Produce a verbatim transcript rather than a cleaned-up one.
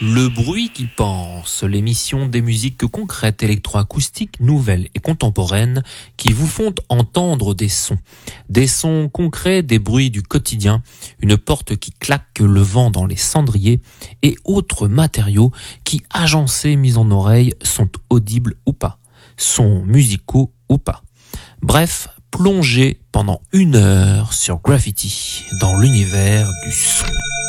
Le bruit qui pense, l'émission des musiques concrètes, électroacoustiques, nouvelles et contemporaines qui vous font entendre des sons. Des sons concrets, des bruits du quotidien, une porte qui claque, le vent dans les cendriers et autres matériaux qui, agencés, mis en oreille, sont audibles ou pas, sont musicaux ou pas. Bref, plongez pendant une heure sur Graffiti dans l'univers du son.